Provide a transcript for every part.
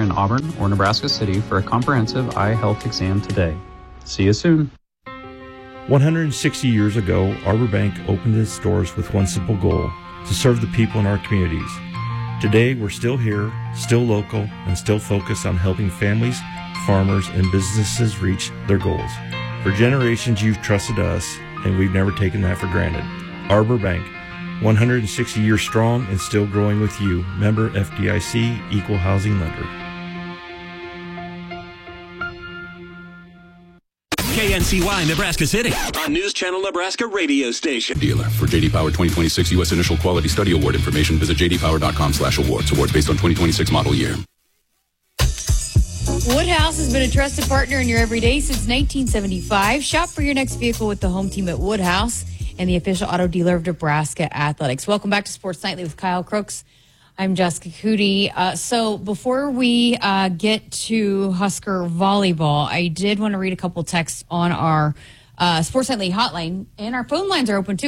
in Auburn or Nebraska City for a comprehensive eye health exam today. See you soon. 160 years ago, Arbor Bank opened its doors with one simple goal: to serve the people in our communities. Today, we're still here, still local, and still focused on helping families, farmers, and businesses reach their goals. For generations, you've trusted us, and we've never taken that for granted. Arbor Bank, 160 years strong and still growing with you. Member FDIC, Equal Housing Lender. KNCY Nebraska City on News Channel Nebraska radio station. Dealer. For J.D. Power 2026 U.S. Initial Quality Study Award information, visit jdpower.com/awards. Awards based on 2026 model year. Woodhouse has been a trusted partner in your everyday since 1975. Shop for your next vehicle with the home team at Woodhouse and the official auto dealer of Nebraska Athletics. Welcome back to Sports Nightly with Kyle Crooks. I'm Jessica Cootie. So before we get to Husker volleyball, I did want to read a couple texts on our Sports Nightly hotline. And our phone lines are open too,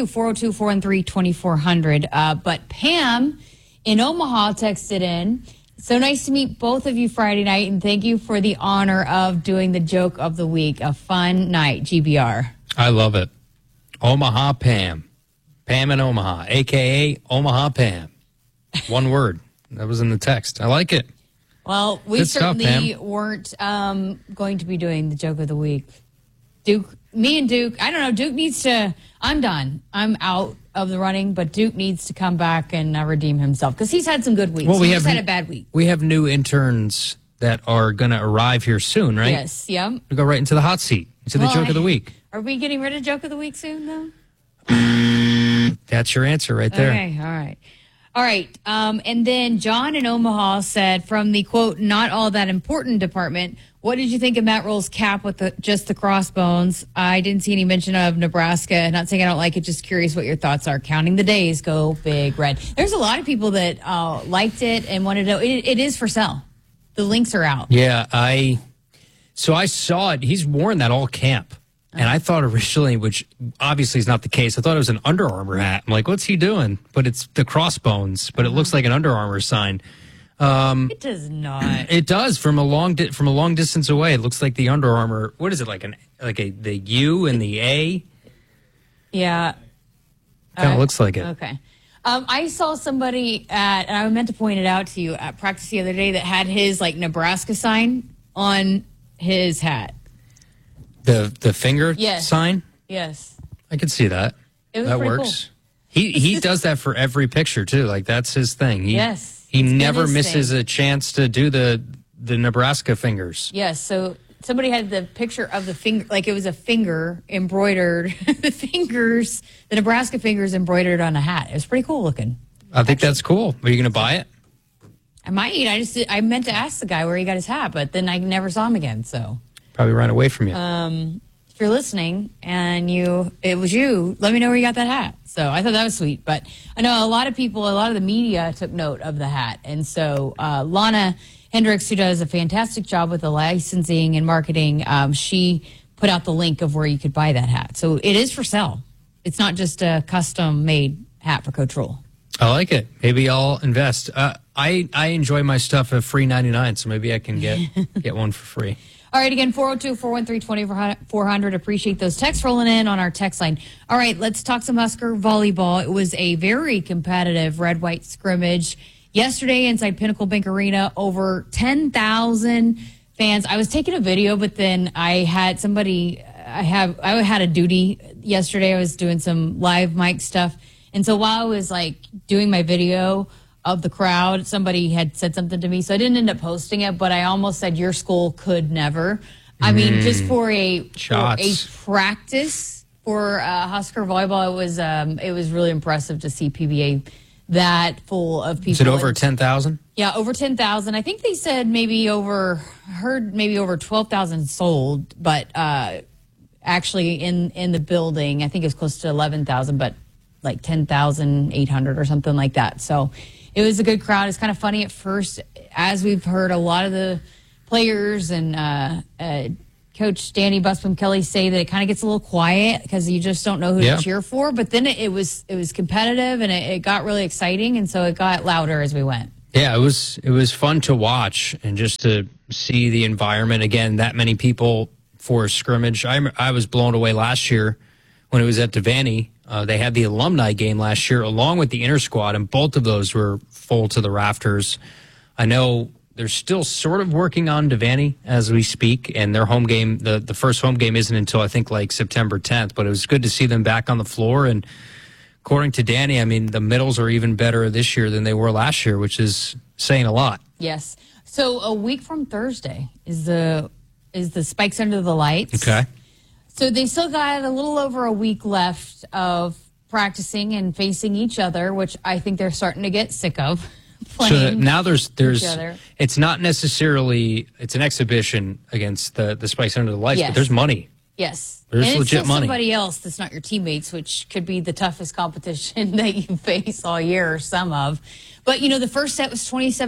402-413-2400. But Pam in Omaha texted in, "So nice to meet both of you Friday night, and thank you for the honor of doing the joke of the week. A fun night, GBR." I love it. Omaha Pam. Pam in Omaha, a.k.a. Omaha Pam. One word. That was in the text. I like it. Well, we Good stuff, certainly Pam. weren't going to be doing the joke of the week. Me and Duke, I don't know, Duke needs to, I'm done. I'm out of the running, but Duke needs to come back and redeem himself because he's had some good weeks. Well, he just had a bad week. We have new interns that are going to arrive here soon, right? Yes, yeah. We go right into the hot seat, into the joke of the week. Are we getting rid of joke of the week soon, though? That's your answer right there. Okay, all right. All right. And then John in Omaha said, from the, quote, not all that important department, what did you think of Matt Rule's cap with just the crossbones? I didn't see any mention of Nebraska. Not saying I don't like it, just curious what your thoughts are. Counting the days, go Big Red. There's a lot of people that liked it and wanted to know. It is for sale. The links are out. Yeah, I saw it. He's worn that all camp. And I thought originally, which obviously is not the case, I thought it was an Under Armour hat. I'm like, what's he doing? But it's the crossbones, but it looks like an Under Armour sign. It does not. It does from a long distance away. It looks like the Under Armour. What is it, the U and the A? Yeah. Kind of looks like it. Okay. I saw somebody and I meant to point it out to you at practice the other day that had his Nebraska sign on his hat. The finger sign? Yes. I could see that. That works. Cool. He does that for every picture too. Like that's his thing. He it's never misses a chance to do the Nebraska fingers. Yes. So somebody had the picture of the finger, like it was a finger embroidered. the Nebraska fingers embroidered on a hat. It was pretty cool looking. I think that's cool. Are you going to buy it? I might. I meant to ask the guy where he got his hat, but then I never saw him again. So. Probably ran away from you. If you're listening and it was you, let me know where you got that hat. So I thought that was sweet. But I know a lot of the media took note of the hat. And so Lana Hendricks, who does a fantastic job with the licensing and marketing, she put out the link of where you could buy that hat. So it is for sale. It's not just a custom-made hat for Coach Rule. I like it. Maybe I'll invest. I enjoy my stuff at free 99, so maybe I can get one for free. All right, again, 402-413-2400. Appreciate those texts rolling in on our text line. All right, let's talk some Husker volleyball. It was a very competitive red-white scrimmage yesterday inside Pinnacle Bank Arena. Over 10,000 fans. I was taking a video, but then I had a duty yesterday. I was doing some live mic stuff. And so while I was doing my video of the crowd, somebody had said something to me, so I didn't end up posting it, but I almost said your school could never. I mean, just for a practice for Husker volleyball, it was really impressive to see PBA that full of people. Is it over 10,000? Yeah, over 10,000. I think they said maybe over 12,000 sold, but actually in the building, I think it was close to 11,000, but 10,800 or something like that. So it was a good crowd. It's kind of funny at first, as we've heard a lot of the players and Coach Danny Busby Kelly say that it kind of gets a little quiet because you just don't know who to cheer for. But then it was competitive and it got really exciting, and so it got louder as we went. Yeah, it was fun to watch and just to see the environment again. That many people for a scrimmage. I was blown away last year when it was at Devaney. They had the alumni game last year along with the inter squad, and both of those were full to the rafters. I know they're still sort of working on Devaney as we speak, and their home game, the first home game isn't until I think like September 10th, but it was good to see them back on the floor. And according to Danny, I mean, the middles are even better this year than they were last year, which is saying a lot. Yes. So a week from Thursday is the Spikes Under the Lights. Okay. So they still got a little over a week left of practicing and facing each other, which I think they're starting to get sick of. So now there's each other. It's not necessarily, it's an exhibition against the Spikes Under the Lights, Yes. but there's money. Yes. There's and it's legit still money. somebody else that's not your teammates, which could be the toughest competition that you face all year, or some of. But, you know, the first set was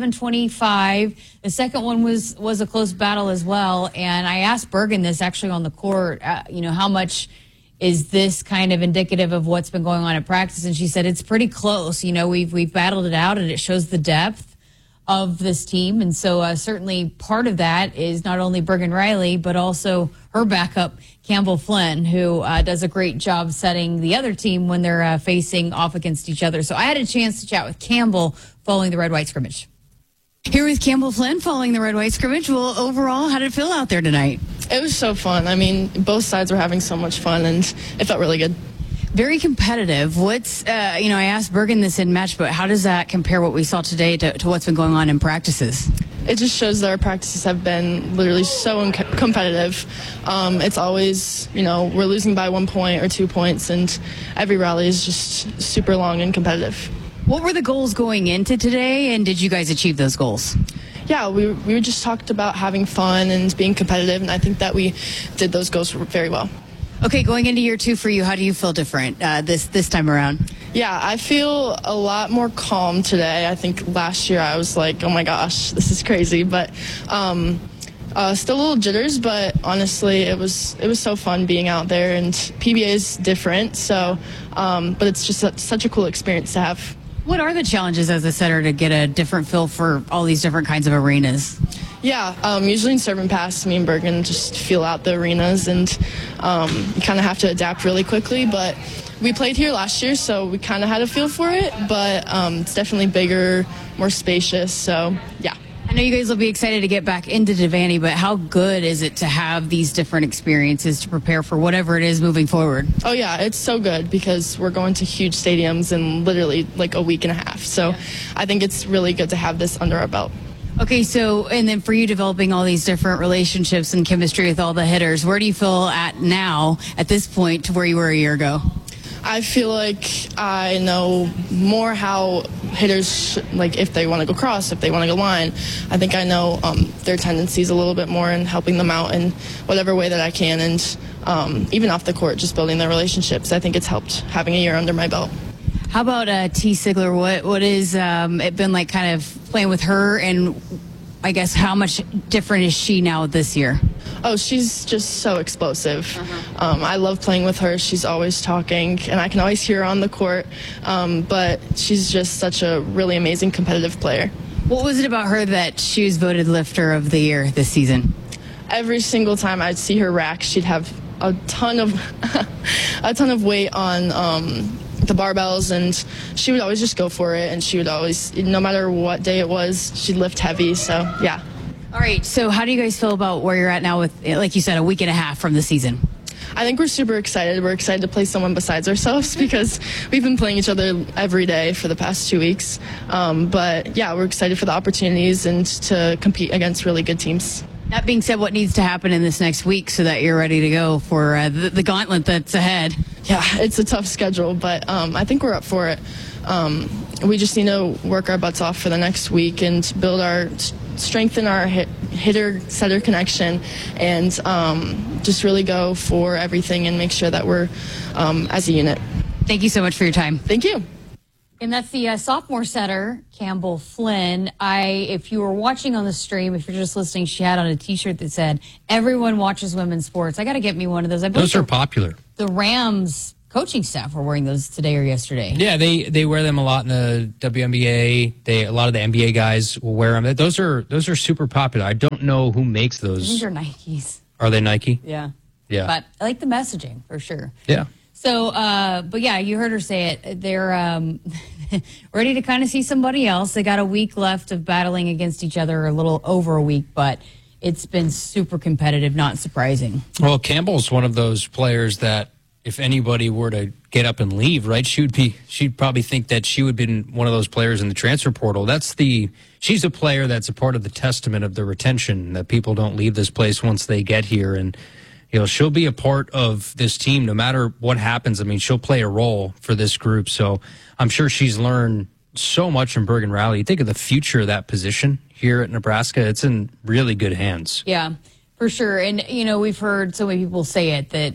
27-25. The second one was a close battle as well. And I asked Bergen this actually on the court, you know, how much is this kind of indicative of what's been going on at practice? And she said it's pretty close. You know, we've battled it out, and it shows the depth of this team. And so certainly part of that is not only Bergen Riley, but also her backup, Campbell Flynn, who does a great job setting the other team when they're facing off against each other. So I had a chance to chat with Campbell following the red-white scrimmage. Here with Campbell Flynn following the red-white scrimmage. Well, overall, how did it feel out there tonight? It was so fun. I mean, both sides were having so much fun, and it felt really good. Very competitive. What's, I asked Bergen this in match, but how does that compare what we saw today to what's been going on in practices? It just shows that our practices have been literally so competitive. It's always, we're losing by 1 point or 2 points, and every rally is just super long and competitive. What were the goals going into today, and did you guys achieve those goals? Yeah, we just talked about having fun and being competitive, and I think that we did those goals very well. Okay, going into year 2 for you, how do you feel different this time around? Yeah, I feel a lot more calm today. I think last year I was like, oh my gosh, this is crazy. But still a little jitters, but honestly, it was so fun being out there. And PBA is different, so but it's just such a cool experience to have. What are the challenges as a setter to get a different feel for all these different kinds of arenas? Yeah, usually in serve and pass, me and Bergen just feel out the arenas, and you kind of have to adapt really quickly. But we played here last year, so we kind of had a feel for it. But it's definitely bigger, more spacious. So yeah. I know you guys will be excited to get back into Devaney, but how good is it to have these different experiences to prepare for whatever it is moving forward? Oh, yeah, it's so good because we're going to huge stadiums in literally like a week and a half. So I think it's really good to have this under our belt. Okay, so, and then for you developing all these different relationships and chemistry with all the hitters, where do you feel at now, at this point, to where you were a year ago? I feel like I know more how hitters, like if they want to go cross, if they want to go line. I think I know their tendencies a little bit more and helping them out in whatever way that I can. And even off the court, just building their relationships. I think it's helped having a year under my belt. How about T. Sigler? What is it been like kind of playing with her, and I guess how much different is she now this year? Oh, she's just so explosive. I love playing with her. She's always talking, and I can always hear her on the court. But she's just such a really amazing competitive player. What was it about her that she was voted lifter of the year this season? Every single time I'd see her rack, she'd have a ton of weight on the barbells, and she would always just go for it, and she would always, no matter what day it was, she'd lift heavy. So yeah. All right, so how do you guys feel about where you're at now with, like you said, a week and a half from the season? I think we're super excited. We're excited to play someone besides ourselves because we've been playing each other every day for the past 2 weeks. But yeah, we're excited for the opportunities and to compete against really good teams. That being said, what needs to happen in this next week so that you're ready to go for the gauntlet that's ahead? Yeah, it's a tough schedule, but I think we're up for it. We just need to work our butts off for the next week and strengthen our hitter-setter connection, and just really go for everything and make sure that we're as a unit. Thank you so much for your time. Thank you. And that's the sophomore setter, Campbell Flynn. If you were watching on the stream, if you're just listening, she had on a T-shirt that said, "Everyone watches women's sports." I got to get me one of those. Those are popular. The Rams coaching staff were wearing those today or yesterday. Yeah, they wear them a lot in the WNBA. A lot of the NBA guys will wear them. Those are super popular. I don't know who makes those. I think they're Nikes. Are they Nike? Yeah. Yeah. But I like the messaging for sure. Yeah. So, but yeah, you heard her say it. They're ready to kind of see somebody else. They got a week left of battling against each other, a little over a week, but it's been super competitive, not surprising. Well, Campbell's one of those players that if anybody were to get up and leave, right, she'd probably think that she would be one of those players in the transfer portal. She's a player that's a part of the testament of the retention, that people don't leave this place once they get here. And, she'll be a part of this team no matter what happens. I mean, she'll play a role for this group. So I'm sure she's learned so much from Bergen Rowley. You think of the future of that position here at Nebraska, it's in really good hands. Yeah, for sure. And, we've heard so many people say it, that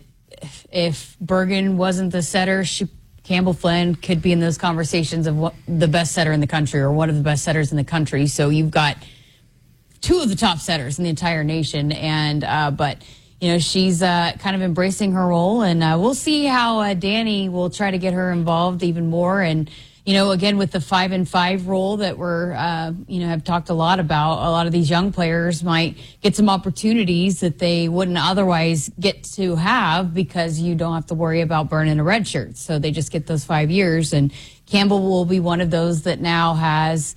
if Bergen wasn't the setter, Campbell Flynn could be in those conversations of the best setter in the country or one of the best setters in the country. So you've got two of the top setters in the entire nation. And but she's kind of embracing her role, and we'll see how Danny will try to get her involved even more. And again, with the 5-and-5 rule that we're have talked a lot about, a lot of these young players might get some opportunities that they wouldn't otherwise get to have because you don't have to worry about burning a red shirt. So they just get those 5 years, and Campbell will be one of those that now has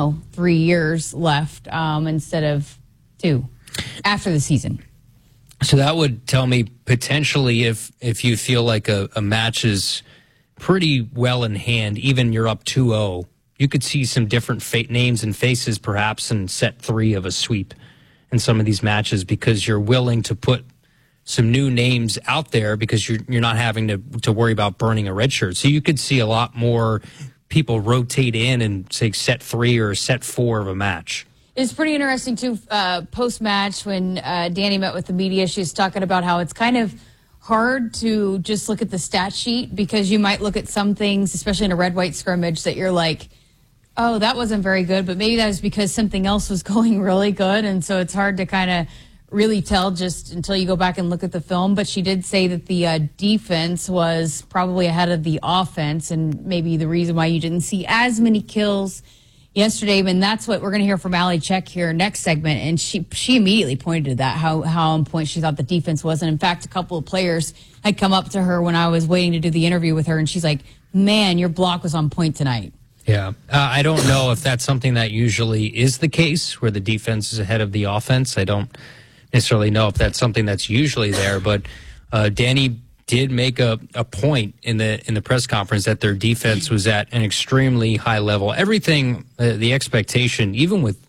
3 years left instead of 2 after the season. So that would tell me potentially if you feel like a match is pretty well in hand, even you're up 2-0, you could see some different names and faces perhaps in set 3 of a sweep in some of these matches, because you're willing to put some new names out there because you're not having to worry about burning a red shirt. So you could see a lot more people rotate in say set 3 or set 4 of a match. It's pretty interesting, too, post-match when Danny met with the media. She was talking about how it's kind of hard to just look at the stat sheet because you might look at some things, especially in a red-white scrimmage, that you're like, oh, that wasn't very good, but maybe that was because something else was going really good, and so it's hard to kind of really tell just until you go back and look at the film. But she did say that the defense was probably ahead of the offense, and maybe the reason why you didn't see as many kills yesterday. And that's what we're going to hear from Allie Check here next segment. And she immediately pointed to that, how on point she thought the defense was. And in fact, a couple of players had come up to her when I was waiting to do the interview with her, and she's like, man, your block was on point tonight. Yeah. I don't know if that's something that usually is the case, where the defense is ahead of the offense. I don't necessarily know if that's something that's usually there, but Danny did make a point in the press conference that their defense was at an extremely high level. Everything, the expectation, even with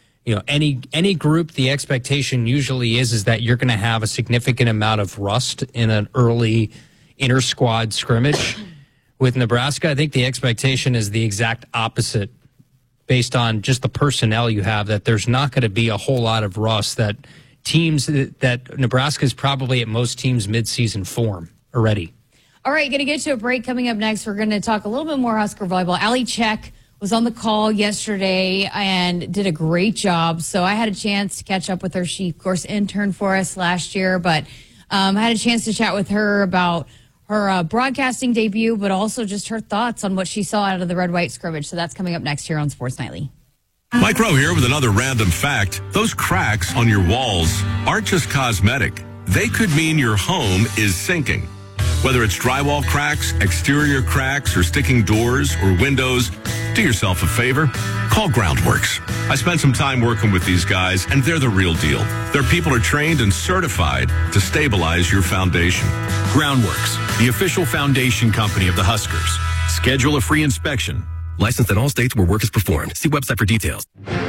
any group, the expectation usually is that you're going to have a significant amount of rust in an early inter squad scrimmage. With Nebraska, I think the expectation is the exact opposite, based on just the personnel you have, that there's not going to be a whole lot of rust, that teams that Nebraska is probably at most teams midseason form already. All right, going to get to a break. Coming up next, we're going to talk a little bit more Husker volleyball. Allie Check was on the call yesterday and did a great job. So I had a chance to catch up with her. She, of course, interned for us last year, but I had a chance to chat with her about her broadcasting debut, but also just her thoughts on what she saw out of the red-white scrimmage. So that's coming up next here on Sports Nightly. Mike Rowe here with another random fact. Those cracks on your walls aren't just cosmetic. They could mean your home is sinking. Whether it's drywall cracks, exterior cracks, or sticking doors or windows, do yourself a favor. Call Groundworks. I spent some time working with these guys, and they're the real deal. Their people are trained and certified to stabilize your foundation. Groundworks, the official foundation company of the Huskers. Schedule a free inspection. Licensed in all states where work is performed. See website for details.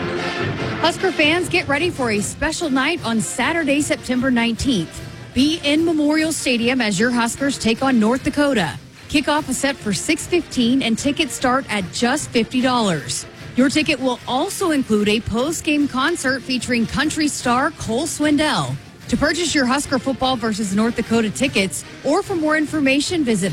Husker fans, get ready for a special night on Saturday, September 19th. Be in Memorial Stadium as your Huskers take on North Dakota. Kickoff is set for 6:15 and tickets start at just $50. Your ticket will also include a post-game concert featuring country star Cole Swindell. To purchase your Husker football versus North Dakota tickets, or for more information, visit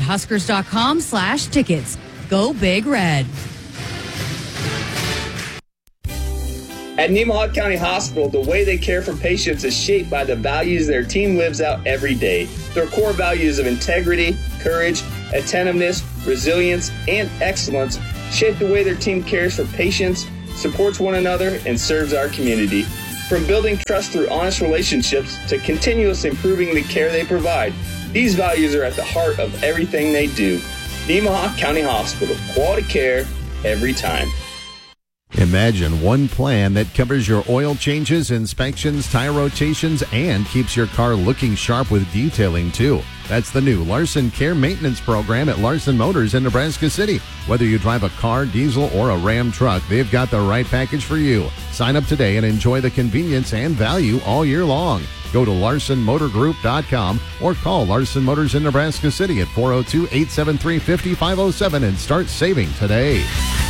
Huskers.com/tickets. Go Big Red. At Nemaha County Hospital, the way they care for patients is shaped by the values their team lives out every day. Their core values of integrity, courage, attentiveness, resilience, and excellence shape the way their team cares for patients, supports one another, and serves our community. From building trust through honest relationships to continuously improving the care they provide, these values are at the heart of everything they do. Nemaha County Hospital, quality care every time. Imagine one plan that covers your oil changes, inspections, tire rotations, and keeps your car looking sharp with detailing, too. That's the new Larson Care Maintenance Program at Larson Motors in Nebraska City. Whether you drive a car, diesel, or a Ram truck, they've got the right package for you. Sign up today and enjoy the convenience and value all year long. Go to LarsonMotorGroup.com or call Larson Motors in Nebraska City at 402-873-5507 and start saving today.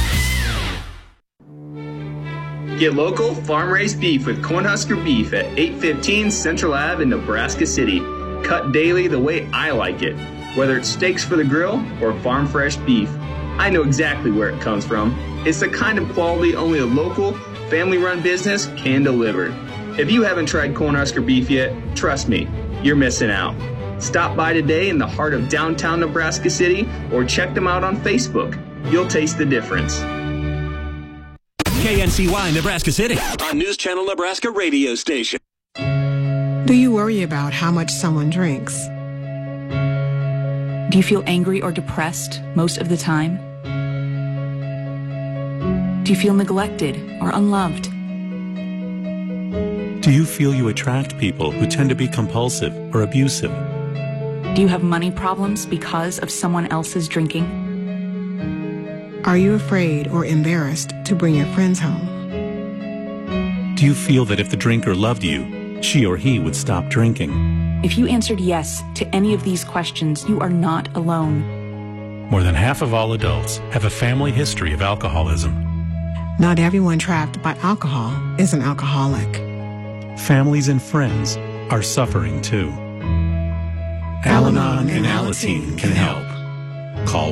Get local, farm-raised beef with Cornhusker Beef at 815 Central Ave in Nebraska City. Cut daily the way I like it. Whether it's steaks for the grill or farm-fresh beef, I know exactly where it comes from. It's the kind of quality only a local, family-run business can deliver. If you haven't tried Cornhusker Beef yet, trust me, you're missing out. Stop by today in the heart of downtown Nebraska City or check them out on Facebook. You'll taste the difference. KNCY Nebraska City on News Channel Nebraska radio station. Do you worry about how much someone drinks? Do you feel angry or depressed most of the time? Do you feel neglected or unloved? Do you feel you attract people who tend to be compulsive or abusive? Do you have money problems because of someone else's drinking? Are you afraid or embarrassed to bring your friends home? Do you feel that if the drinker loved you, she or he would stop drinking? If you answered yes to any of these questions, you are not alone. More than half of all adults have a family history of alcoholism. Not everyone trapped by alcohol is an alcoholic. Families and friends are suffering too. Al-Anon and Alateen can help. Call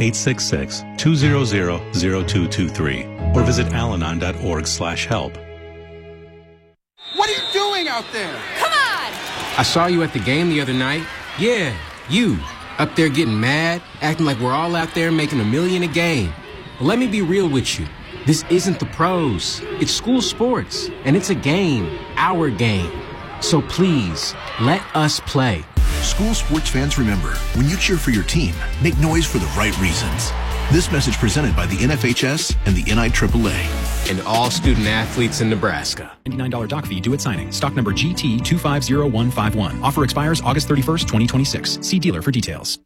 1-866-200-0223 or visit alanon.org/help. What are you doing out there? Come on! I saw you at the game the other night. Yeah, you. Up there getting mad, acting like we're all out there making $1 million a game. Well, let me be real with you. This isn't the pros. It's school sports, and it's a game, our game. So please, let us play. School sports fans, remember, when you cheer for your team, make noise for the right reasons. This message presented by the NFHS and the NIAAA. And all student athletes in Nebraska. $99 doc fee due at signing. Stock number GT250151. Offer expires August 31st, 2026. See dealer for details.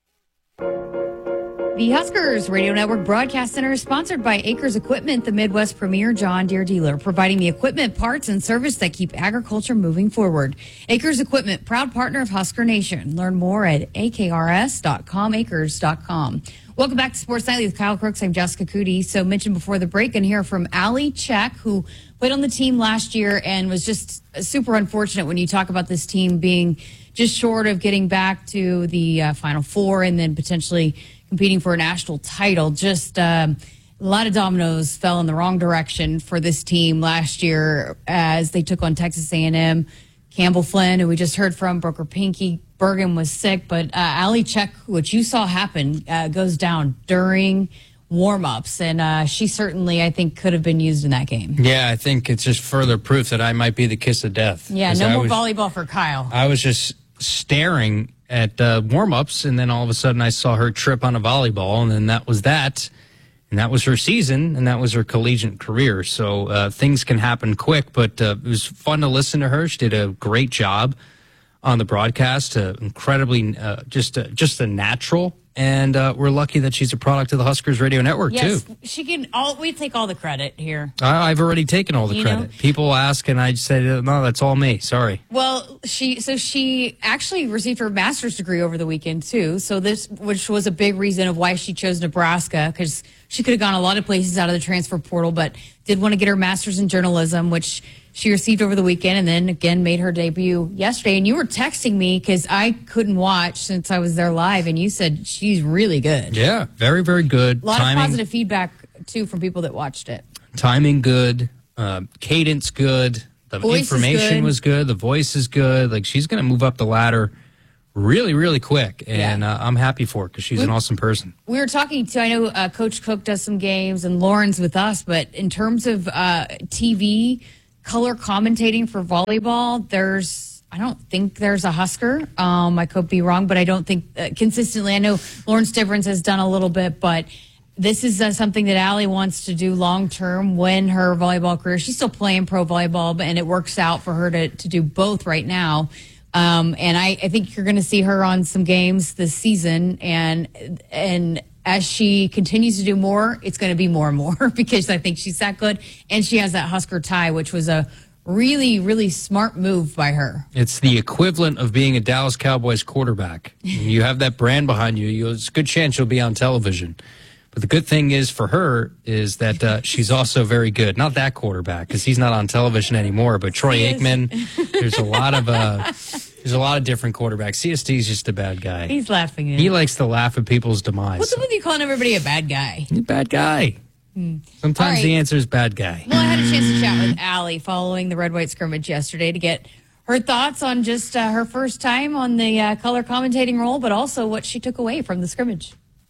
The Huskers Radio Network Broadcast Center is sponsored by Acres Equipment, the Midwest premier John Deere dealer, providing the equipment, parts, and service that keep agriculture moving forward. Acres Equipment, proud partner of Husker Nation. Learn more at akrs.com, acres.com. Welcome back to Sports Nightly with Kyle Crooks. I'm Jessica Cootie. So mentioned before the break, and hear from Allie Check, who played on the team last year and was just super unfortunate when you talk about this team being just short of getting back to the Final Four and then potentially competing for a national title. Just a lot of dominoes fell in the wrong direction for this team last year as they took on Texas A&M. Campbell Flynn, who we just heard from, broke her pinky. Bergen was sick, but Allie Check, which you saw happen, goes down during warm-ups, and she certainly, I think, could have been used in that game. Yeah, I think it's just further proof that I might be the kiss of death. Yeah, no more volleyball for Kyle. I was just staring at warm-ups, and then all of a sudden I saw her trip on a volleyball, and then that was that. And that was her season, and that was her collegiate career. So things can happen quick, but it was fun to listen to her. She did a great job on the broadcast, incredibly just a natural. And we're lucky that she's a product of the Huskers Radio Network, yes, too. She can. We take all the credit here. I've already taken all the credit. People ask, and I say, no, that's all me. Sorry. Well, she actually received her master's degree over the weekend, too. So which was a big reason of why she chose Nebraska, because she could have gone a lot of places out of the transfer portal, but did want to get her master's in journalism, which she received over the weekend, and then again made her debut yesterday. And you were texting me because I couldn't watch since I was there live, and you said she's really good. Yeah, very, very good. A lot of positive feedback, too, from people that watched it. Timing good. cadence good. The Voice information was good. The voice is good. Like, she's going to move up the ladder really, really quick. And I'm happy for her because she's an awesome person. We were talking to, I know Coach Cook does some games and Lauren's with us, but in terms of TV, color commentating for volleyball, I don't think there's a Husker. I could be wrong, but I don't think consistently. I know Lauren Stivrins has done a little bit, but this is something that Allie wants to do long term when her volleyball career. She's still playing pro volleyball, and it works out for her to do both right now. And I think you're going to see her on some games this season, and as she continues to do more, it's going to be more and more because I think she's that good, and she has that Husker tie, which was a really, really smart move by her. It's the equivalent of being a Dallas Cowboys quarterback. You have that brand behind you. It's a good chance you'll be on television. But the good thing is for her is that she's also very good. Not that quarterback because he's not on television anymore. But Troy Aikman, there's a lot of different quarterbacks. CSD is just a bad guy. He's laughing at He likes to laugh at people's demise. What's up with you calling everybody a bad guy? You're a bad guy. Sometimes the answer is bad guy. Well, I had a chance to chat with Allie following the red-white scrimmage yesterday to get her thoughts on just her first time on the color commentating role, but also what she took away from the scrimmage.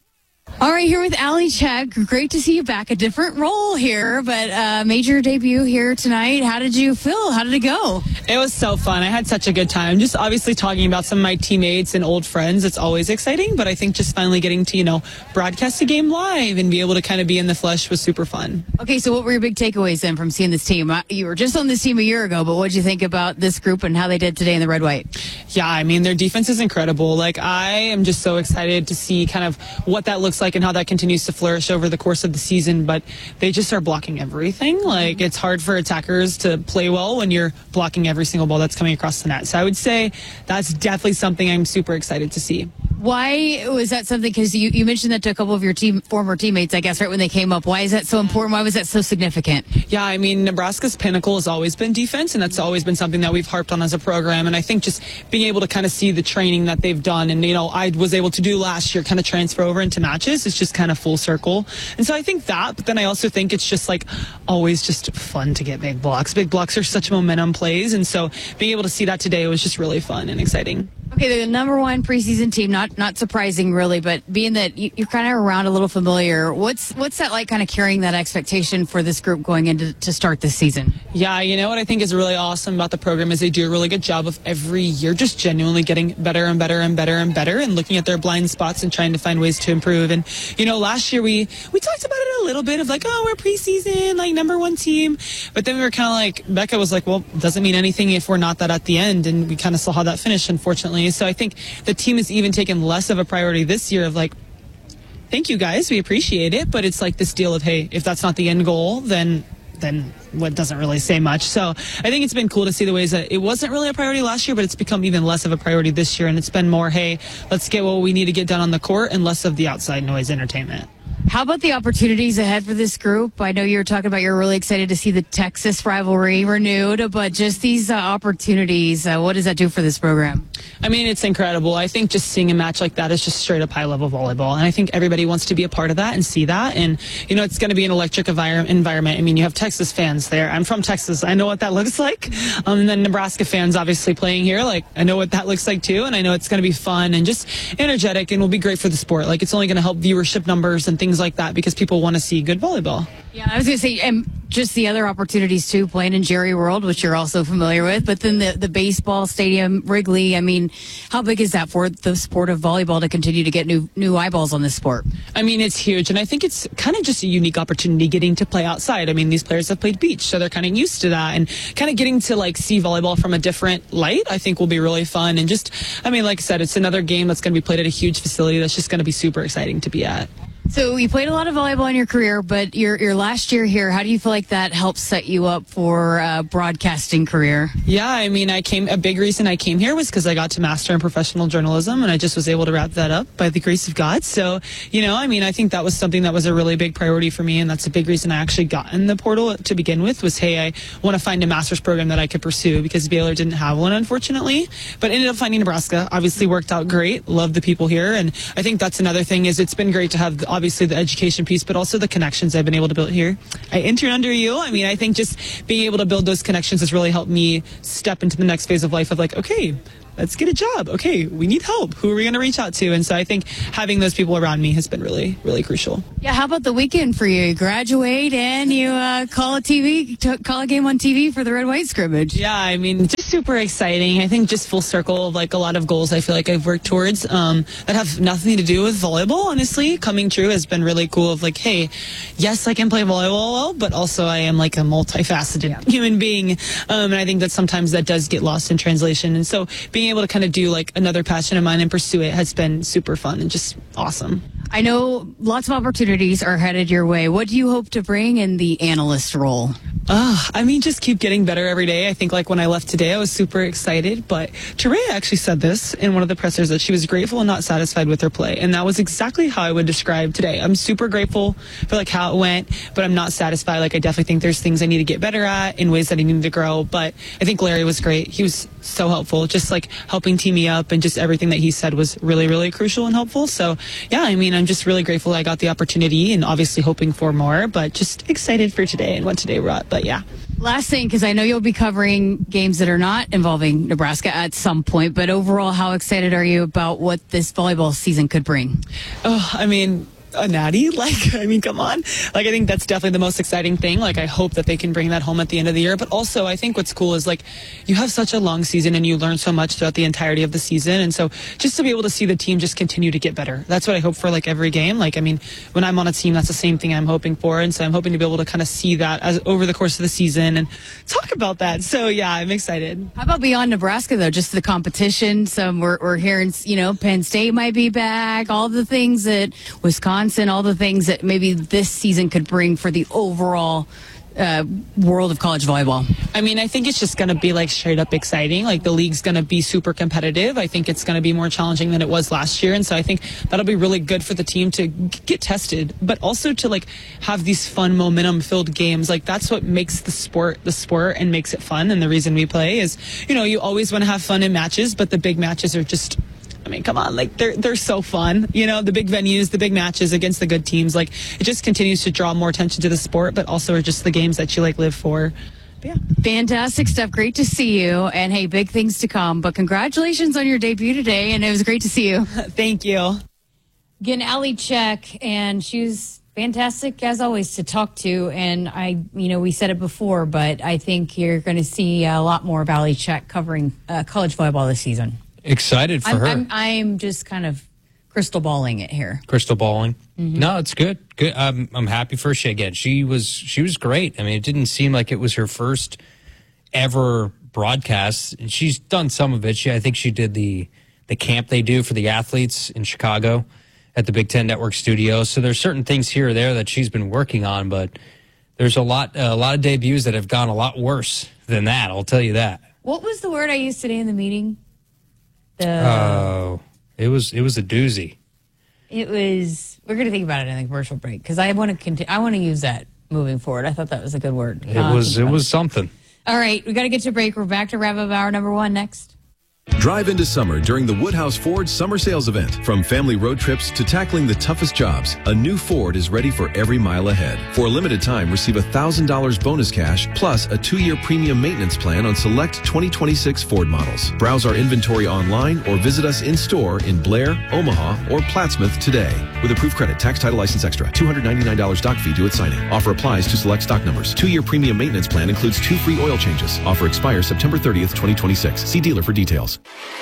All right, here with Allie Check. Great to see you back. A different role here, but major debut here tonight. How did you feel? How did it go? It was so fun. I had such a good time. Just obviously talking about some of my teammates and old friends. It's always exciting, but I think just finally getting to, broadcast a game live and be able to kind of be in the flesh was super fun. Okay, so what were your big takeaways then from seeing this team? You were just on this team a year ago, but what did you think about this group and how they did today in the red-white? Yeah, I mean, their defense is incredible. Like, I am just so excited to see kind of what that looks like and how that continues to flourish over the course of the season, but they just are blocking everything. Like, it's hard for attackers to play well when you're blocking every single ball that's coming across the net. So I would say that's definitely something I'm super excited to see. Why was that something? Because you mentioned that to a couple of your former teammates, I guess, right when they came up. Why is that so important? Why was that so significant? Yeah, I mean, Nebraska's pinnacle has always been defense, and that's always been something that we've harped on as a program. And I think just being able to kind of see the training that they've done and, I was able to do last year kind of transfer over into matches. It's just kind of full circle. And so I think that, but then I also think it's just like always just fun to get big blocks. Big blocks are such momentum plays. And so being able to see that today was just really fun and exciting. Okay, the number one preseason team, not surprising really, but being that you're kind of around a little familiar, what's that like kind of carrying that expectation for this group going into to start this season? Yeah, what I think is really awesome about the program is they do a really good job of every year just genuinely getting better and better and better and better and looking at their blind spots and trying to find ways to improve. And, last year we talked about it a little bit of like, oh, we're preseason, like number one team. But then we were kind of like, Becca was like, well, doesn't mean anything if we're not that at the end. And we kind of saw how that finished, unfortunately. So I think the team has even taken less of a priority this year of like, thank you guys, we appreciate it. But it's like this deal of, hey, if that's not the end goal, then what doesn't really say much. So I think it's been cool to see the ways that it wasn't really a priority last year, but it's become even less of a priority this year. And it's been more, hey, let's get what we need to get done on the court and less of the outside noise entertainment. How about the opportunities ahead for this group? I know you were talking about you're really excited to see the Texas rivalry renewed, but just these opportunities, what does that do for this program? I mean, it's incredible. I think just seeing a match like that is just straight up high level volleyball. And I think everybody wants to be a part of that and see that. And, it's going to be an electric environment. I mean, you have Texas fans there. I'm from Texas. I know what that looks like. And then Nebraska fans obviously playing here. Like, I know what that looks like too. And I know it's going to be fun and just energetic and will be great for the sport. Like, it's only going to help viewership numbers and things like that because people want to see good volleyball. Yeah, I was going to say, and just the other opportunities too, playing in Jerry World, which you're also familiar with, but then the baseball stadium, Wrigley. I mean, how big is that for the sport of volleyball to continue to get new eyeballs on this sport? I mean, it's huge, and I think it's kind of just a unique opportunity getting to play outside. I mean, these players have played beach, so they're kind of used to that, and kind of getting to like see volleyball from a different light, I think will be really fun. And just, I mean, like I said, it's another game that's going to be played at a huge facility that's just going to be super exciting to be at. So you played a lot of volleyball in your career, but your last year here, how do you feel like that helps set you up for a broadcasting career? Yeah, I mean, a big reason I came here was because I got to master in professional journalism, and I just was able to wrap that up by the grace of God. So, I mean, I think that was something that was a really big priority for me, and that's a big reason I actually got in the portal to begin with was, hey, I want to find a master's program that I could pursue because Baylor didn't have one, unfortunately, but ended up finding Nebraska. Obviously worked out great. Love the people here, and I think that's another thing is it's been great to have obviously obviously the education piece, but also the connections I've been able to build here. I intern under you. I mean, I think just being able to build those connections has really helped me step into the next phase of life of like, okay, let's get a job. Okay, we need help. Who are we going to reach out to? And so I think having those people around me has been really, really crucial. Yeah, how about the weekend for you? You graduate and you call a game on TV for the red-white scrimmage. Yeah, I mean, just super exciting. I think just full circle of like a lot of goals I feel like I've worked towards that have nothing to do with volleyball, honestly. Coming true has been really cool of like, hey, yes, I can play volleyball well, but also I am like a multifaceted human being. And I think that sometimes that does get lost in translation. And so being able to kind of do like another passion of mine and pursue it has been super fun and just awesome. I know lots of opportunities are headed your way. What do you hope to bring in the analyst role? I mean, just keep getting better every day. I think like when I left today, I was super excited, but Terea actually said this in one of the pressers that she was grateful and not satisfied with her play. And that was exactly how I would describe today. I'm super grateful for like how it went, but I'm not satisfied. Like I definitely think there's things I need to get better at in ways that I need to grow. But I think Larry was great. He was so helpful, just like helping team me up, and just everything that he said was really, really crucial and helpful. So yeah, I mean, I'm just really grateful I got the opportunity and obviously hoping for more, but just excited for today and what today brought. But yeah. Last thing, because I know you'll be covering games that are not involving Nebraska at some point, but overall, how excited are you about what this volleyball season could bring? Oh, I mean, a natty? Like, I mean, come on. Like, I think that's definitely the most exciting thing. Like, I hope that they can bring that home at the end of the year. But also, I think what's cool is, like, you have such a long season and you learn so much throughout the entirety of the season. And so just to be able to see the team just continue to get better. That's what I hope for, like, every game. Like, I mean, when I'm on a team, that's the same thing I'm hoping for. And so I'm hoping to be able to kind of see that as over the course of the season and talk about that. So, yeah, I'm excited. How about beyond Nebraska, though? Just the competition. We're hearing, Penn State might be back, all the things that Wisconsin, all the things that maybe this season could bring for the overall world of college volleyball. I mean, I think it's just going to be like straight up exciting. Like the league's going to be super competitive. I think it's going to be more challenging than it was last year. And so I think that'll be really good for the team to get tested, but also to like have these fun momentum filled games. Like that's what makes the sport and makes it fun. And the reason we play is, you always want to have fun in matches, but the big matches are just, I mean, come on, like they're so fun. The big venues, the big matches against the good teams, like it just continues to draw more attention to the sport, but also are just the games that you like live for. But yeah. Fantastic stuff. Great to see you. And hey, big things to come. But congratulations on your debut today. And it was great to see you. Thank you. Again, Allie Check, and she was fantastic as always to talk to. And we said it before, but I think you're going to see a lot more of Allie Check covering college volleyball this season. Excited for her. I'm just kind of crystal balling it here. Crystal balling. Mm-hmm. No, it's good. Good. I'm happy for her again. She was great. I mean, it didn't seem like it was her first ever broadcast. And she's done some of it. I think she did the camp they do for the athletes in Chicago at the Big Ten Network studio. So there's certain things here or there that she's been working on, but there's a lot of debuts that have gone a lot worse than that. I'll tell you that. What was the word I used today in the meeting? It was a doozy. It was. We're going to think about it in the commercial break because I want to I want to use that moving forward. I thought that was a good word. It was something. All right, we got to get to break. We're back to wrap up hour number 1 next. Drive into summer during the Woodhouse Ford Summer Sales Event. From family road trips to tackling the toughest jobs, a new Ford is ready for every mile ahead. For a limited time, receive $1,000 bonus cash plus a 2-year premium maintenance plan on select 2026 Ford models. Browse our inventory online or visit us in store in Blair, Omaha, or Plattsmouth today. With approved credit, tax, title, license extra, $299 doc fee due at signing. Offer applies to select stock numbers. 2-year premium maintenance plan includes 2 free oil changes. Offer expires September 30th, 2026. See dealer for details.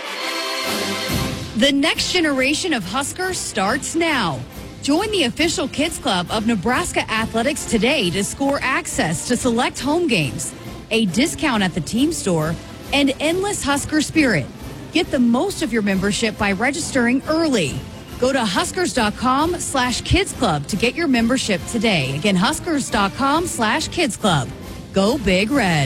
The next generation of Huskers starts now. Join the official Kids Club of Nebraska Athletics today to score access to select home games, a discount at the team store, and endless Husker spirit. Get the most of your membership by registering early. Go to Huskers.com/Kids Club to get your membership today. Again, Huskers.com/Kids Club. Go Big Red.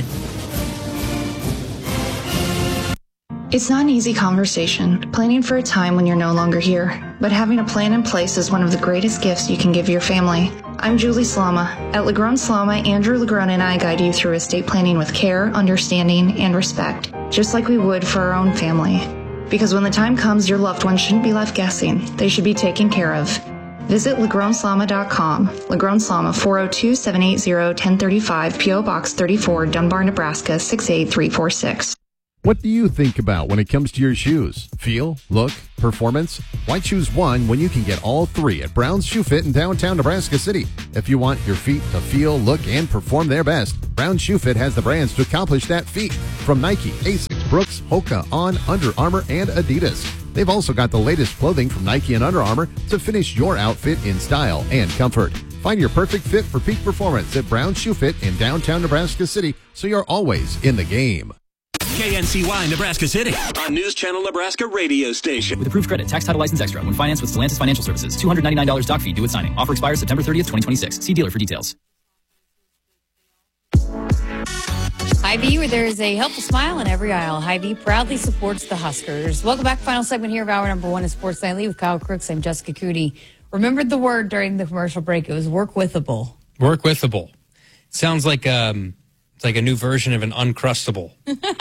It's not an easy conversation, planning for a time when you're no longer here, but having a plan in place is one of the greatest gifts you can give your family. I'm Julie Slama. At Legrone Slama, Andrew Legrone and I guide you through estate planning with care, understanding, and respect, just like we would for our own family. Because when the time comes, your loved ones shouldn't be left guessing. They should be taken care of. Visit LagrangeSlama.com. Lagrange Slama, 402-780-1035, P.O. Box 34, Dunbar, Nebraska, 68346. What do you think about when it comes to your shoes? Feel, look, performance? Why choose one when you can get all three at Brown's Shoe Fit in downtown Nebraska City? If you want your feet to feel, look, and perform their best, Brown's Shoe Fit has the brands to accomplish that feat. From Nike, Asics, Brooks, Hoka, On, Under Armour, and Adidas. They've also got the latest clothing from Nike and Under Armour to finish your outfit in style and comfort. Find your perfect fit for peak performance at Brown's Shoe Fit in downtown Nebraska City, so you're always in the game. KNCY Nebraska City on News Channel Nebraska radio station. With approved credit, tax title license extra when financed with Stellantis Financial Services. $299 doc fee due at signing. Offer expires September 30th, 2026. See dealer for details. Hy-Vee, where there is a helpful smile in every aisle. Hy-Vee proudly supports the Huskers. Welcome back. Final segment here of hour number 1 of Sports Nightly with Kyle Crooks. I'm Jessica Coody. Remembered the word during the commercial break. It was work-withable. Work-withable. Sounds like it's like a new version of an Uncrustable.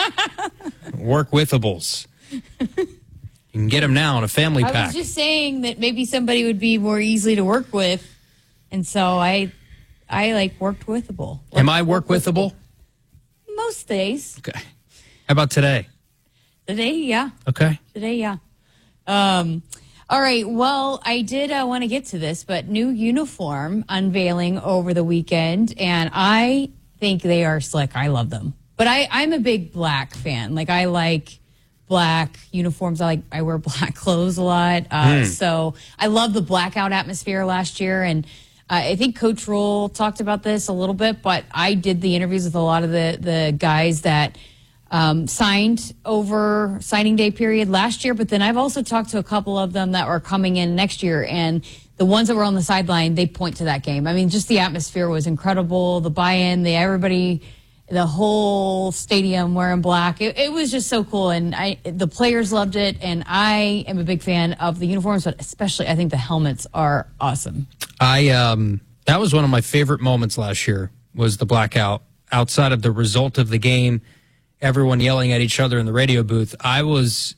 Work-withables. You can get them now in a family pack. I was just saying that maybe somebody would be more easily to work with, and so I like worked-withable. Am I work-withable? Most days. Okay. How about today? Today, yeah. Okay. Today, yeah. All right. Well, I did want to get to this, but new uniform unveiling over the weekend, and I think they are slick. I love them. But I'm a big black fan. Like, I like black uniforms. I wear black clothes a lot. So I love the blackout atmosphere last year. And I think Coach Rule talked about this a little bit, but I did the interviews with a lot of the guys that signed over signing day period last year. But then I've also talked to a couple of them that are coming in next year. And the ones that were on the sideline, they point to that game. I mean, just the atmosphere was incredible. The buy-in, everybody, the whole stadium wearing black. It was just so cool. And the players loved it. And I am a big fan of the uniforms, but especially I think the helmets are awesome. That was one of my favorite moments last year, was the blackout. Outside of the result of the game, everyone yelling at each other in the radio booth. That was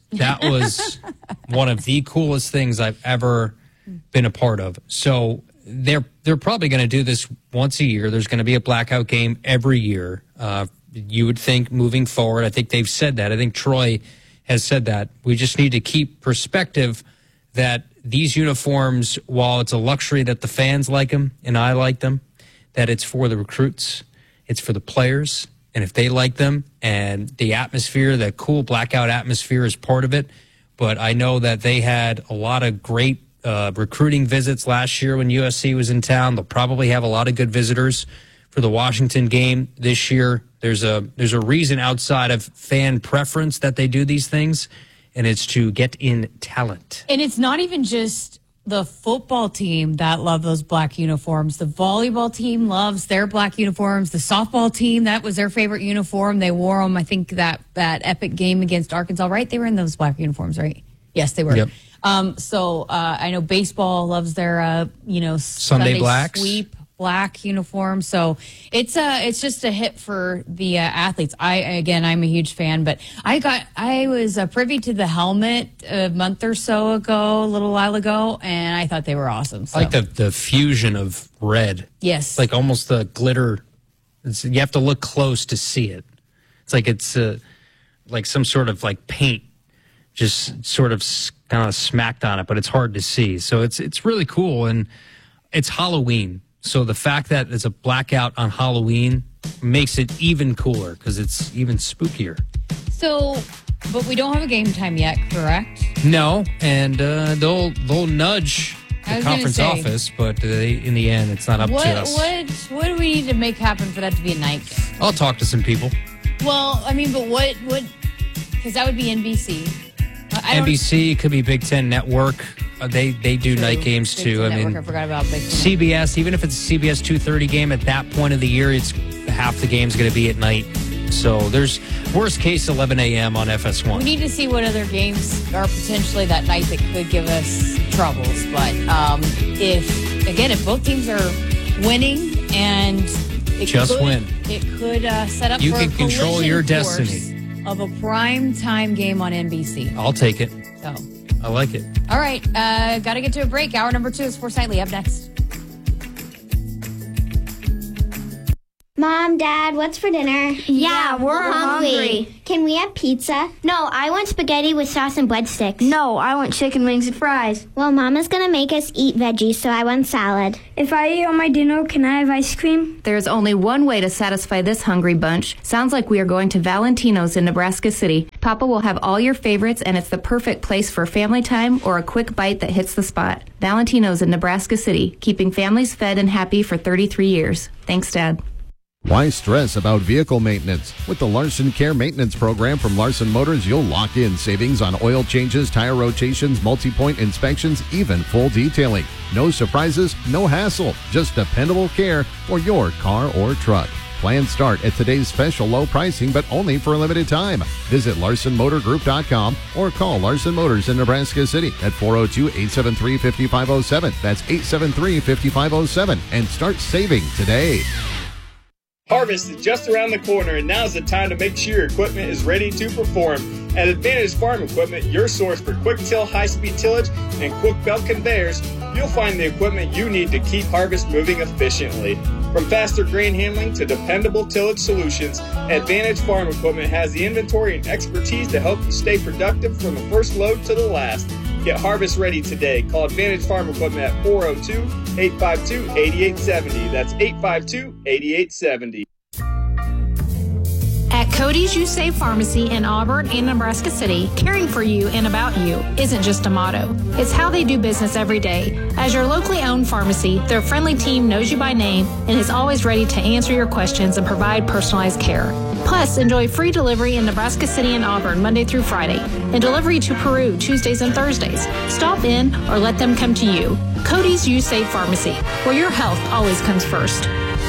one of the coolest things I've ever been a part of. So they're probably going to do this once a year. There's going to be a blackout game every year. You would think moving forward. I think they've said that. I think Troy has said that. We just need to keep perspective that these uniforms, while it's a luxury that the fans like them and I like them, that it's for the recruits, it's for the players. And if they like them and the atmosphere, that cool blackout atmosphere is part of it. But I know that they had a lot of great recruiting visits last year when USC was in town. They'll probably have a lot of good visitors for the Washington game this year. There's a reason outside of fan preference that they do these things, and it's to get in talent. And it's not even just the football team that love those black uniforms. The volleyball team loves their black uniforms. The softball team, that was their favorite uniform. They wore them, I think, that epic game against Arkansas, right? They were in those black uniforms, right? Yes, they were. Yep. So I know baseball loves their, Sunday blacks. Sweep black uniform. So it's just a hit for the athletes. I'm a huge fan, but I was privy to the helmet a month or so ago, a little while ago, and I thought they were awesome. So. I like the fusion of red. Yes. Like almost the glitter. You have to look close to see it. It's like it's like some sort of like paint just sort of kind of smacked on it, but it's hard to see. So it's really cool, and it's Halloween. So the fact that it's a blackout on Halloween makes it even cooler because it's even spookier. So, but we don't have a game time yet, correct? No, and they'll nudge the conference office, but in the end, it's not up to us. What do we need to make happen for that to be a night game? I'll talk to some people. Well, I mean, but what? Because that would be NBC. NBC could be Big Ten Network. They do night games too. I mean, I forgot about Big Ten. CBS, even if it's a CBS 2:30 game at that point of the year, it's half the game's going to be at night. So there's worst case 11 a.m. on FS1. We need to see what other games are potentially that night that could give us troubles. But if both teams are winning and it could set up. You for can control your destiny of a prime time game on NBC. I'll take it. So I like it. All right. Got to get to a break. Hour number 2 of Sports Nightly up next. Mom, Dad, what's for dinner? Yeah, we're hungry. Can we have pizza? No, I want spaghetti with sauce and breadsticks. No, I want chicken wings and fries. Well, Mama's going to make us eat veggies, so I want salad. If I eat all my dinner, can I have ice cream? There's only one way to satisfy this hungry bunch. Sounds like we are going to Valentino's in Nebraska City. Papa will have all your favorites, and it's the perfect place for family time or a quick bite that hits the spot. Valentino's in Nebraska City, keeping families fed and happy for 33 years. Thanks, Dad. Why stress about vehicle maintenance? With the Larson Care Maintenance Program from Larson Motors, you'll lock in savings on oil changes, tire rotations, multi-point inspections, even full detailing. No surprises, no hassle, just dependable care for your car or truck. Plans start at today's special low pricing, but only for a limited time. Visit LarsonMotorGroup.com or call Larson Motors in Nebraska City at 402-873-5507. That's 873-5507 and start saving today. Harvest is just around the corner, and now's the time to make sure your equipment is ready to perform. At Advantage Farm Equipment, your source for quick till, high-speed tillage, and quick belt conveyors, you'll find the equipment you need to keep harvest moving efficiently. From faster grain handling to dependable tillage solutions, Advantage Farm Equipment has the inventory and expertise to help you stay productive from the first load to the last. Get harvest ready today. Call Advantage Farm Equipment at 402-852-8870. That's 852-8870. At Cody's You Save Pharmacy in Auburn and Nebraska City, caring for you and about you isn't just a motto. It's how they do business every day. As your locally owned pharmacy, their friendly team knows you by name and is always ready to answer your questions and provide personalized care. Plus, enjoy free delivery in Nebraska City and Auburn Monday through Friday, and delivery to Peru Tuesdays and Thursdays. Stop in or let them come to you. Cody's You Save Pharmacy, where your health always comes first.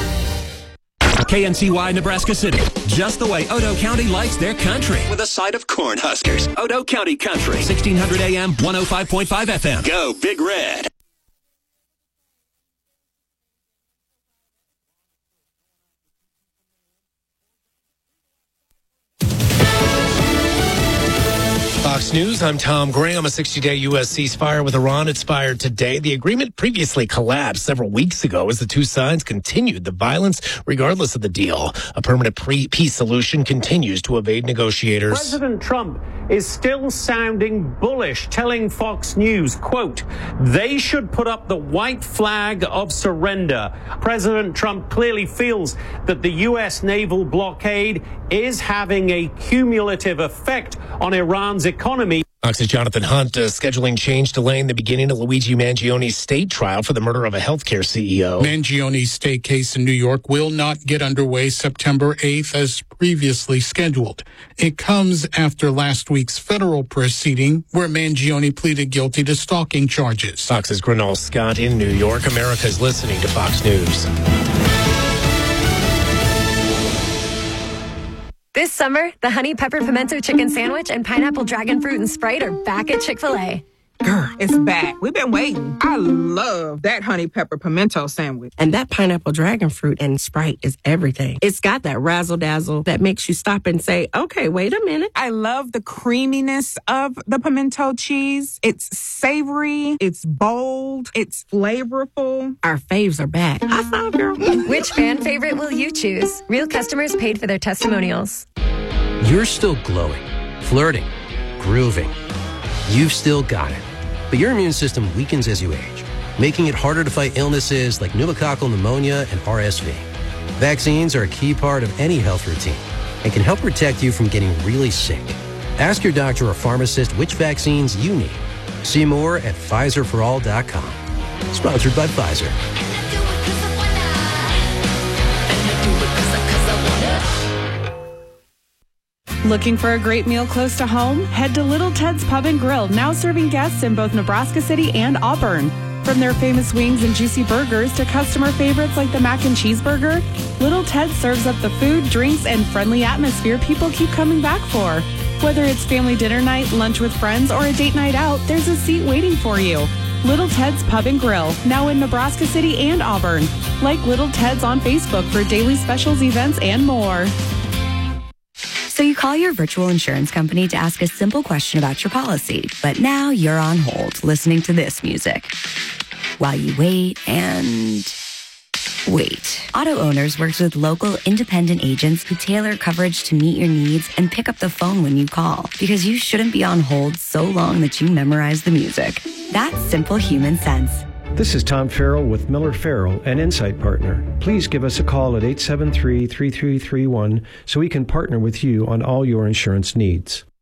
KNCY Nebraska City, just the way Odo County likes their country. With a side of Cornhuskers. Odo County Country, 1600 AM, 105.5 FM. Go Big Red. Fox News, I'm Tom Graham. A 60-day U.S. ceasefire with Iran expired today. The agreement previously collapsed several weeks ago as the two sides continued the violence regardless of the deal. A permanent peace solution continues to evade negotiators. President Trump is still sounding bullish, telling Fox News, quote, they should put up the white flag of surrender. President Trump clearly feels that the U.S. naval blockade is having a cumulative effect on Iran's economy. Fox's Jonathan Hunt scheduling change delaying the beginning of Luigi Mangioni's state trial for the murder of a healthcare CEO. Mangioni's state case in New York will not get underway September 8th as previously scheduled. It comes after last week's federal proceeding where Mangioni pleaded guilty to stalking charges. Fox's Grenell Scott in New York. America's listening to Fox News. This summer, the Honey Pepper Pimento Chicken Sandwich and Pineapple Dragon Fruit and Sprite are back at Chick-fil-A. Girl, it's back. We've been waiting. I love that Honey Pepper Pimento Sandwich. And that Pineapple Dragon Fruit and Sprite is everything. It's got that razzle-dazzle that makes you stop and say, okay, wait a minute. I love the creaminess of the pimento cheese. It's savory. It's bold. It's flavorful. Our faves are back. I saw, girl. Which fan favorite will you choose? Real customers paid for their testimonials. You're still glowing, flirting, grooving. You've still got it. But your immune system weakens as you age, making it harder to fight illnesses like pneumococcal pneumonia and RSV. Vaccines are a key part of any health routine and can help protect you from getting really sick. Ask your doctor or pharmacist which vaccines you need. See more at PfizerForAll.com. Sponsored by Pfizer. Looking for a great meal close to home? Head to Little Ted's Pub and Grill, now serving guests in both Nebraska City and Auburn. From their famous wings and juicy burgers to customer favorites like the mac and cheese burger, Little Ted serves up the food, drinks, and friendly atmosphere people keep coming back for. Whether it's family dinner night, lunch with friends, or a date night out, there's a seat waiting for you. Little Ted's Pub and Grill, now in Nebraska City and Auburn. Like Little Ted's on Facebook for daily specials, events, and more. So you call your virtual insurance company to ask a simple question about your policy, but now you're on hold listening to this music while you wait and wait. Auto Owners works with local independent agents who tailor coverage to meet your needs and pick up the phone when you call, because you shouldn't be on hold so long that you memorize the music. That's simple human sense. This is Tom Farrell with Miller Farrell, an Insight partner. Please give us a call at 873-3331 so we can partner with you on all your insurance needs.